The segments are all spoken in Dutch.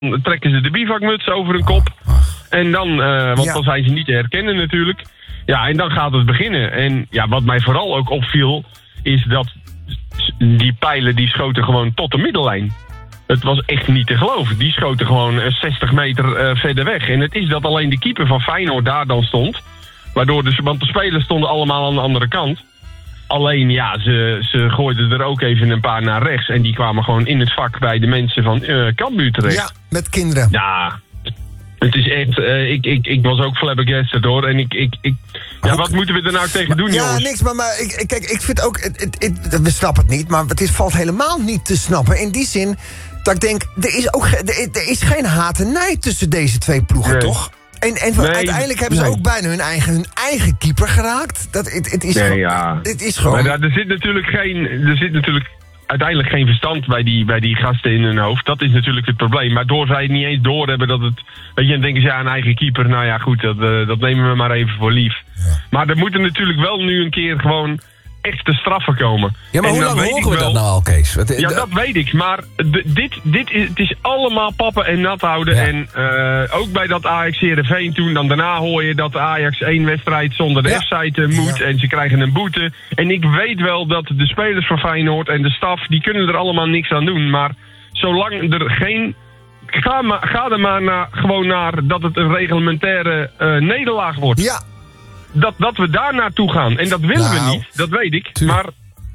trekken ze de bivakmuts over hun kop. En dan, want dan zijn ze niet te herkennen natuurlijk. Ja, en dan gaat het beginnen. En ja, wat mij vooral ook opviel, is dat die pijlen die schoten gewoon tot de middellijn. Het was echt niet te geloven. Die schoten gewoon 60 meter verder weg. En het is dat alleen de keeper van Feyenoord daar dan stond. Waardoor want de spelers stonden allemaal aan de andere kant. Alleen, ja, ze gooiden er ook even een paar naar rechts. En die kwamen gewoon in het vak bij de mensen van Cambuur terecht. Ja, met kinderen. Ja, het is echt... Ik was ook flabbergasted, hoor. En ja, wat moeten we er nou tegen doen, jongens? Ja, niks, maar kijk, ik vind ook... we snappen het niet, maar valt helemaal niet te snappen. In die zin dat ik denk, er is geen haat en nijd tussen deze twee ploegen, toch? En uiteindelijk hebben ze ook bijna hun eigen keeper geraakt. Het is gewoon... Maar er zit natuurlijk uiteindelijk geen verstand bij die gasten in hun hoofd. Dat is natuurlijk het probleem. Maar door zij het niet eens doorhebben dat het... Weet je, dan denken ze, ja, een eigen keeper. Nou ja, goed, dat nemen we maar even voor lief. Ja. Maar er moeten natuurlijk wel nu een keer gewoon echte straffen komen. Ja, maar hoe lang horen we dat nou al, Kees? Ja, dat weet ik. Maar het is allemaal pappen en nat houden. Ja. En ook bij dat Ajax Heerenveen toen, dan daarna hoor je dat Ajax 1 wedstrijd zonder de F-site moet. Ja. En ze krijgen een boete. En ik weet wel dat de spelers van Feyenoord en de staf, die kunnen er allemaal niks aan doen. Maar zolang er geen... Ga er maar gewoon naar dat het een reglementaire nederlaag wordt. Ja. Dat we daar naartoe gaan. En dat willen we niet, dat weet ik. Maar,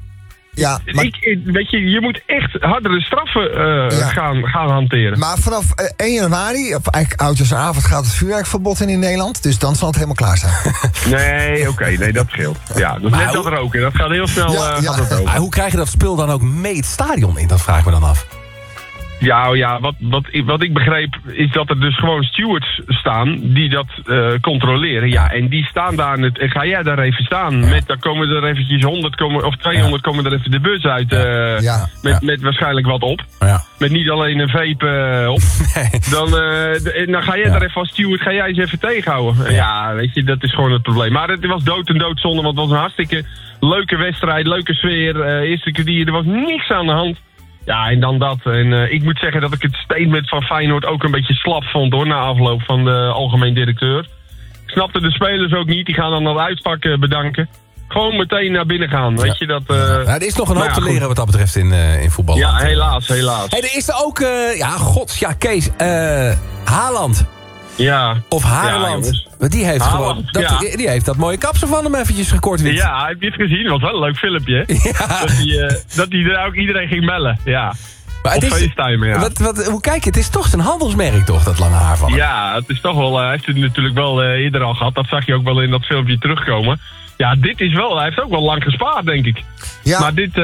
weet je, je moet echt hardere straffen gaan hanteren. Maar vanaf 1 januari, of eigenlijk oudjaarsavond, gaat het vuurwerkverbod in Nederland. Dus dan zal het helemaal klaar zijn. Nee, dat scheelt. Ja, dat is net dat roken. Dat gaat heel snel over. Hoe krijg je dat spul dan ook mee het stadion in? Dat vraag ik me dan af. Ja, wat ik begreep is dat er dus gewoon stewards staan die dat controleren. Ja, en die staan daar. En ga jij daar even staan? Ja. Dan komen er eventjes 100 of 200 komen er even de bus uit. Met waarschijnlijk wat op. Ja. Met niet alleen een vape op. Nee. Dan ga jij daar even als steward eens even tegenhouden. Ja, weet je, dat is gewoon het probleem. Maar het was dood en doodzonde, want het was een hartstikke leuke wedstrijd, leuke sfeer. Eerste kwartier, er was niks aan de hand. Ja, en dan dat. En ik moet zeggen dat ik het statement van Feyenoord ook een beetje slap vond, hoor, na afloop van de algemeen directeur. Ik snapte de spelers ook niet. Die gaan dan dat uitvak bedanken. Gewoon meteen naar binnen gaan, weet je dat... er is nog een hoop te leren wat dat betreft in voetbal. Ja, helaas. Hey, er is er ook, Kees, Haaland. Ja. Of Haarland. Die heeft Haaland, gewoon... Die heeft dat mooie kapsel van hem eventjes gekort wit. Ja, heb je het gezien? Dat was wel een leuk filmpje. Ja. Dat hij er ook iedereen ging bellen. Ja. Maar het is, FaceTime, hoe kijk je? Het is toch zijn handelsmerk, toch, dat lange haar van hem? Ja, het is toch wel... Hij heeft het natuurlijk wel eerder al gehad. Dat zag je ook wel in dat filmpje terugkomen. Ja, dit is wel... Hij heeft ook wel lang gespaard, denk ik. Ja. Maar dit...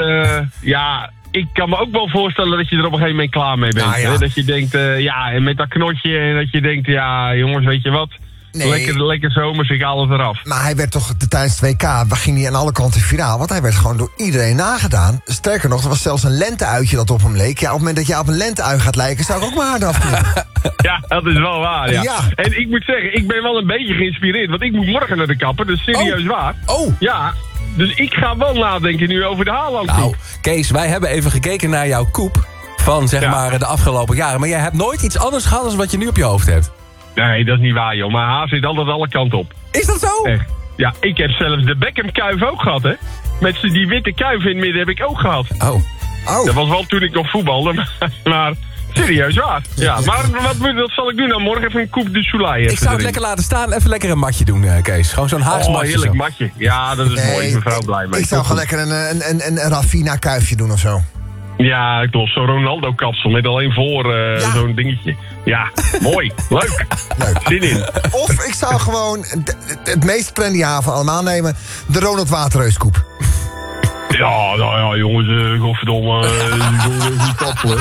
ik kan me ook wel voorstellen dat je er op een gegeven moment klaar mee bent. Hè? Dat je denkt, en met dat knotje... En dat je denkt, ja, jongens, weet je wat... Nee. Lekker zomers, ik haal het eraf. Maar hij werd toch tijdens het WK, waar ging hij aan alle kanten viraal? Want hij werd gewoon door iedereen nagedaan. Sterker nog, er was zelfs een lenteuitje dat op hem leek. Ja, op het moment dat je op een lenteuit gaat lijken, zou ik ook maar hard afknippen. Ja, dat is wel waar, ja. En ik moet zeggen, ik ben wel een beetje geïnspireerd. Want ik moet morgen naar de kapper, dus serieus waar. Oh. Ja, dus ik ga wel nadenken nu over de Haaland-koep. Nou, Kees, wij hebben even gekeken naar jouw koep van, maar, de afgelopen jaren. Maar jij hebt nooit iets anders gehad dan wat je nu op je hoofd hebt. Nee, dat is niet waar, joh. Maar haar zit altijd alle kanten op. Is dat zo? Echt. Ja, ik heb zelfs de Beckham-kuif ook gehad, hè. Met die witte kuif in het midden heb ik ook gehad. Oh. Dat was wel toen ik nog voetbalde, maar serieus waar. Ja, maar wat zal ik doen dan? Morgen even een coupe de soleil. Ik zou het lekker laten staan, even lekker een matje doen, Kees. Gewoon zo'n Haags matje. Heerlijk zo. Matje. Ja, dat is mooi. Mevrouw blij mee. Ik zou gewoon lekker een Rafinha-kuifje doen of zo. Ja, klopt. Zo'n Ronaldo-kapsel met alleen voor zo'n dingetje. Ja, mooi. Leuk. Zin in. Of ik zou gewoon het meest trendy haar van allemaal nemen. De Ronald Waterreus-koep. Ja, nou ja, jongens, godverdomme. Niet kappelen.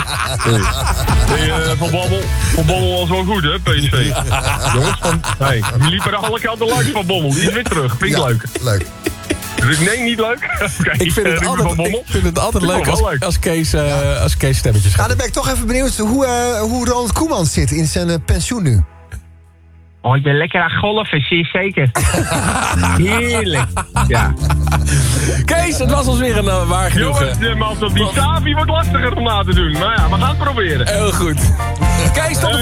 Van Bommel was wel goed, hè, PSV. Jongens, die liepen er alle kanten langs van Bommel. Die is weer terug. Vind ik leuk. Leuk. Nee, niet leuk? Okay, ik vind het altijd leuk als Kees stemmetjes gaat. Dan ben ik toch even benieuwd hoe Ronald Koeman zit in zijn pensioen nu. Oh, ik ben lekker aan golfen, zeer zeker. Heerlijk. Ja. Kees, het was ons weer een waar genoegen. Jongens, die Savi wordt lastiger om na te doen. Maar ja, we gaan het proberen. Heel goed. Kees, tot de